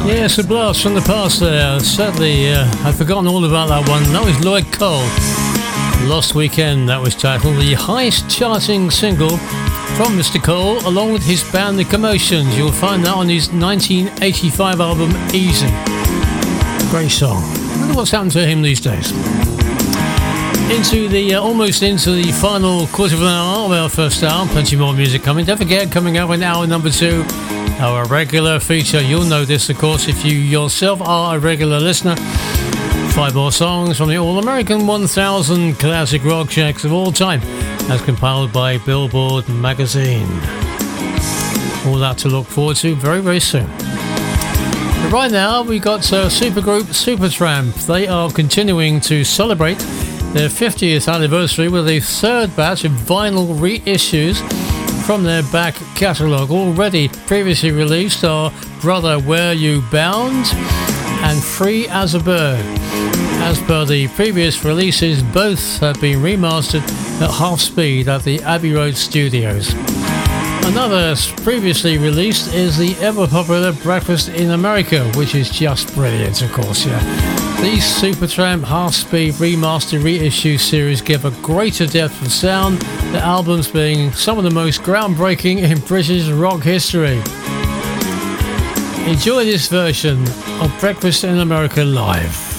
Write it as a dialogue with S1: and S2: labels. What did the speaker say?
S1: Yes, a blast from the past there. Certainly, I'd forgotten all about that one. That was Lloyd Cole. Lost Weekend, that was titled. The highest charting single from Mr. Cole, along with his band The Commotions. You'll find that on his 1985 album Easy. Great song. I wonder what's happened to him these days. Almost into the final quarter of an hour of our first hour. Plenty more music coming. Don't forget, coming up in hour number 2, our regular feature. You'll know this, of course, if you yourself are a regular listener. 5 more songs from the All-American 1000 classic rock tracks of all time, as compiled by Billboard magazine. All that to look forward to very, very soon. But right now, we've got supergroup Supertramp. They are continuing to celebrate their 50th anniversary with a third batch of vinyl reissues from their back catalogue. Already previously released are Brother Where You Bound and Free as a Bird. As per the previous releases, both have been remastered at half speed at the Abbey Road Studios. Another previously released is the ever-popular Breakfast in America, which is just brilliant, of course, yeah. These Supertramp half-speed remaster reissue series give a greater depth of sound, the albums being some of the most groundbreaking in British rock history. Enjoy this version of Breakfast in America live.